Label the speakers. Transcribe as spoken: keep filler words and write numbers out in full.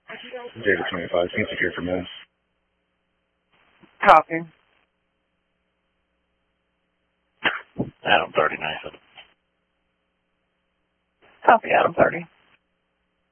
Speaker 1: David twenty-five, can you secure for minutes?
Speaker 2: Copy.
Speaker 3: Adam thirty-nine.
Speaker 2: Copy, Adam thirty.